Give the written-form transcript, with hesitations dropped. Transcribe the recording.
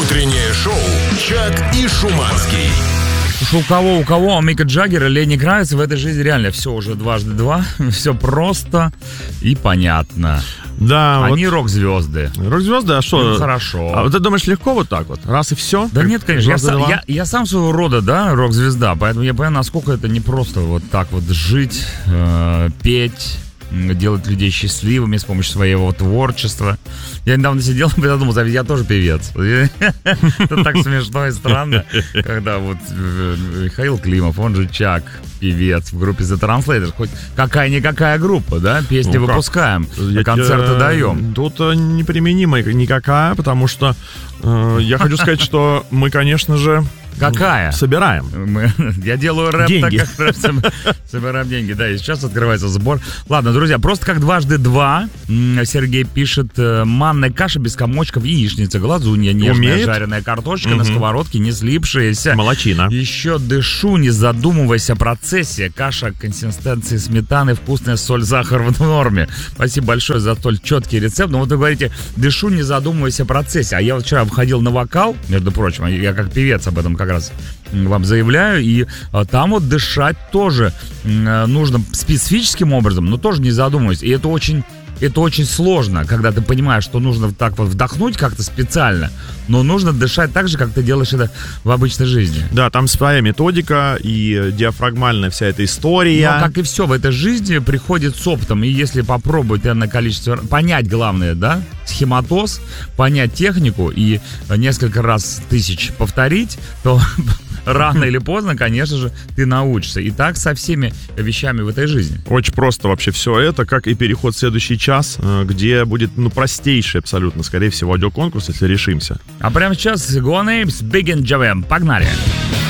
Утреннее шоу «Чак и Шуманский». Уж у кого, Мика Джаггера, Ленни Кравиц, в этой жизни реально все уже дважды два, все просто и понятно. Да, они вот рок-звезды. Рок-звезды, а что? Хорошо. А ты думаешь, легко вот так вот? Раз и все? Да нет, конечно. Я сам своего рода, да, рок-звезда, поэтому я понимаю, насколько это непросто вот так вот жить, петь, делать людей счастливыми с помощью своего творчества. Я недавно сидел и подумал, я тоже певец. Это так смешно и странно, когда вот Михаил Климов, он же Чак, певец в группе The Translators. Хоть какая-никакая группа, да? Песни выпускаем, концерты даем. Тут неприменимо никакая, потому что я хочу сказать, что мы, конечно же, какая? Собираем. Я делаю рэп, деньги. Так как собираем деньги. Да, и сейчас открывается сбор. Ладно, друзья, просто как дважды два. Сергей пишет: манная каша без комочков, яичница, глазунья, нежная жареная картошечка на сковородке, не слипшаяся. Молодчина. Еще дышу, не задумываясь о процессе. Каша консистенции сметаны, вкусная соль, сахар в норме. Спасибо большое за столь четкий рецепт. Но вот вы говорите, дышу, не задумываясь о процессе. А я вот вчера входил на вокал, между прочим, я как певец об этом как раз вам заявляю, и там вот дышать тоже нужно специфическим образом, но тоже не задумываясь. И это очень сложно, когда ты понимаешь, что нужно так вот вдохнуть как-то специально, но нужно дышать так же, как ты делаешь это в обычной жизни. Да, там своя методика и диафрагмальная вся эта история. Но, как и все в этой жизни, приходит с опытом. И если попробовать энное количество, понять главное, да, схематоз, понять технику и несколько раз тысяч повторить, то рано или поздно, конечно же, ты научишься. И так со всеми вещами в этой жизни. Очень просто вообще все это, как и переход в следующий час, где будет, простейший абсолютно, скорее всего, аудиоконкурс, если решимся. А прямо сейчас Go Names, Big and Javem. Погнали!